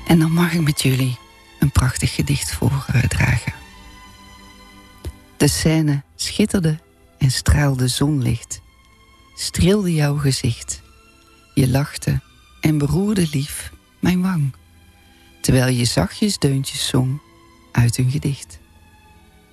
En dan mag ik met jullie een prachtig gedicht voordragen. De scène schitterde en straalde zonlicht. Streelde jouw gezicht. Je lachte en beroerde lief mijn wang. Terwijl je zachtjes deuntjes zong uit een gedicht.